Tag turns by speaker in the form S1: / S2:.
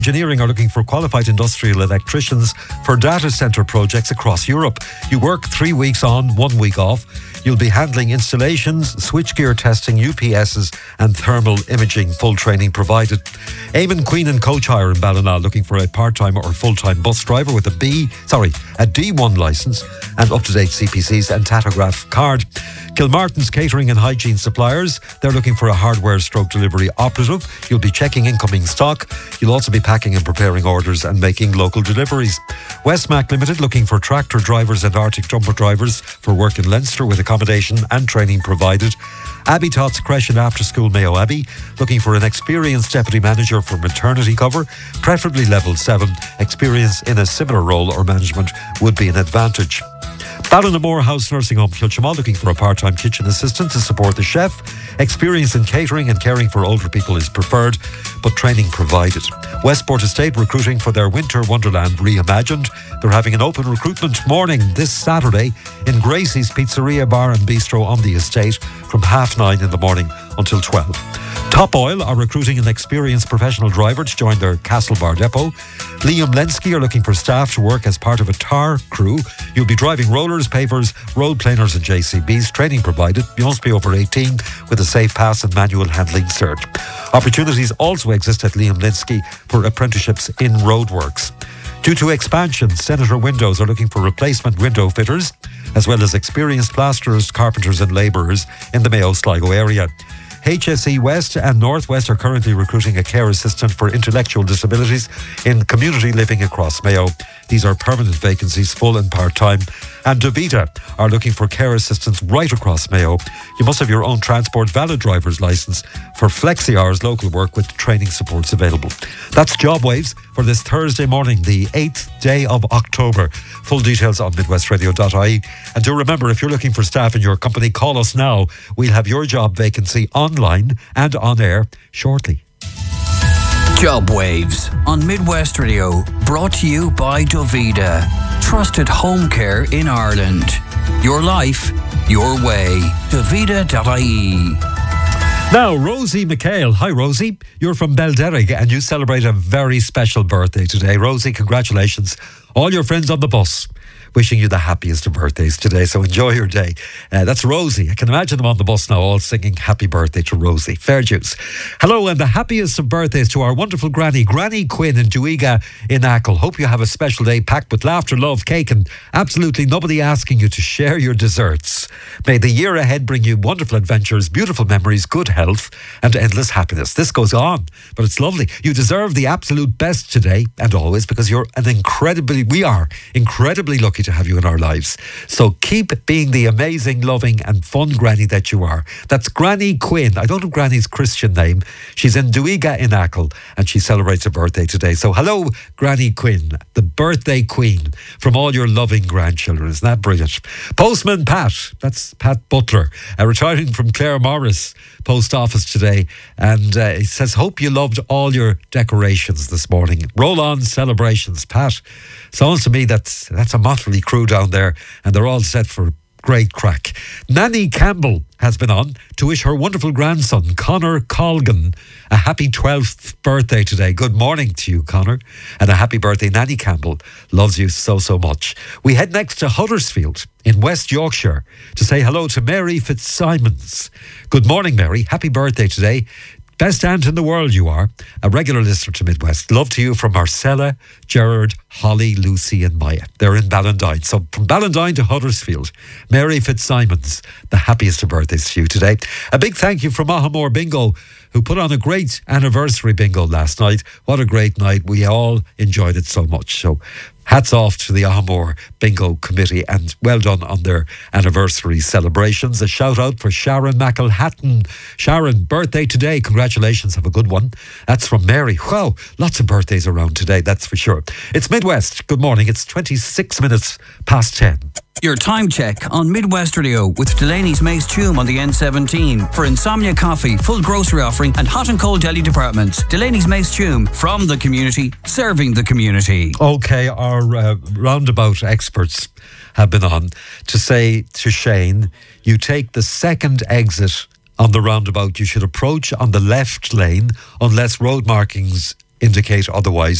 S1: Engineering are looking for qualified industrial electricians for data centre projects across Europe. You work 3 weeks on, 1 week off. You'll be handling installations, switchgear testing, UPSs and thermal imaging. Full training provided. Eamon Queen and Coach Hire in Ballina looking for a part-time or full-time bus driver with a D1 licence and up-to-date CPCs and tachograph card. Kilmartin's Catering and Hygiene Suppliers, they're looking for a hardware/delivery operative. You'll be checking incoming stock. You'll also be packing and preparing orders and making local deliveries. Westmac Limited looking for tractor drivers and Arctic dumper drivers for work in Leinster with accommodation and training provided. Abbey Tots Creche and After School Mayo Abbey looking for an experienced deputy manager for maternity cover, preferably level 7. Experience in a similar role or management would be an advantage. Ballinamore House Nursing Home Kilchimall looking for a part-time kitchen assistant to support the chef. Experience in catering and caring for older people is preferred, but training provided. Westport Estate recruiting for their Winter Wonderland Reimagined. They're having an open recruitment morning this Saturday in Gracie's Pizzeria Bar and Bistro on the estate from 9:30 in the morning until 12. Top Oil are recruiting an experienced professional driver to join their Castlebar depot. Liam Lenski are looking for staff to work as part of a tar crew. You'll be driving rollers, pavers, road planers and JCBs. Training provided. You must be over 18 with a safe pass and manual handling cert. Opportunities also exist at Liam Lenski for apprenticeships in roadworks. Due to expansion, Senator Windows are looking for replacement window fitters, as well as experienced plasterers, carpenters and labourers in the Mayo Sligo area. HSE West and Northwest are currently recruiting a care assistant for intellectual disabilities in community living across Mayo. These are permanent vacancies, full and part-time. And Davita are looking for care assistants right across Mayo. You must have your own transport valid driver's licence for flexi hours local work with training supports available. That's Job Waves for this Thursday morning, the 8th day of October. Full details on midwestradio.ie. And do remember, if you're looking for staff in your company, call us now. We'll have your job vacancy online and on air shortly.
S2: Job Waves on Midwest Radio, brought to you by Davida. Trusted home care in Ireland. Your life, your way. Davida.ie.
S1: Now, Rosie McHale. Hi, Rosie. You're from Belderrig and you celebrate a very special birthday today. Rosie, congratulations. All your friends on the bus wishing you the happiest of birthdays today, so enjoy your day. That's Rosie. I can imagine them on the bus now all singing happy birthday to Rosie. Fair dues. Hello, and the happiest of birthdays to our wonderful Granny Quinn in Duiga in Achill. Hope you have a special day packed with laughter, love, cake and absolutely nobody asking you to share your desserts. May the year ahead bring you wonderful adventures, beautiful memories, good health and endless happiness. This goes on, but it's lovely. You deserve the absolute best today and always, because we are incredibly lucky to have you in our lives. So keep being the amazing, loving and fun granny that you are. That's Granny Quinn. I don't know Granny's Christian name. She's in Duiga in Achill and she celebrates her birthday today. So hello, Granny Quinn, the birthday queen from all your loving grandchildren. Isn't that brilliant? Postman Pat, that's Pat Butler, retiring from Clare Morris Post Office today, and he says, hope you loved all your decorations this morning. Roll on celebrations, Pat. Sounds to me that's a motley crew down there and they're all set for great crack. Nanny Campbell has been on to wish her wonderful grandson Conor Colgan a happy 12th birthday today. Good morning to you, Conor, and a happy birthday. Nanny Campbell loves you so much. We head next to Huddersfield in West Yorkshire to say hello to Mary Fitzsimons. Good morning, Mary. Happy birthday today. Best aunt in the world you are. A regular listener to Midwest. Love to you from Marcella, Gerard, Holly, Lucy and Maya. They're in Ballandine. So from Ballandine to Huddersfield, Mary Fitzsimons, the happiest of birthdays to you today. A big thank you from Ahamore Bingo, who put on a great anniversary bingo last night. What a great night. We all enjoyed it so much. So hats off to the Ahamore Bingo Committee and well done on their anniversary celebrations. A shout out for Sharon McElhatton. Sharon, birthday today. Congratulations. Have a good one. That's from Mary. Wow, lots of birthdays around today, that's for sure. It's Midwest. Good morning. It's 26 minutes past 10.
S2: Your time check on Midwest Radio with Delaney's Mace Tume on the N17 for Insomnia Coffee, full grocery offering and hot and cold deli departments. Delaney's Mace Tume, from the community, serving the community.
S1: Okay, our roundabout experts have been on to say to Shane, you take the second exit on the roundabout. You should approach on the left lane unless road markings indicate otherwise.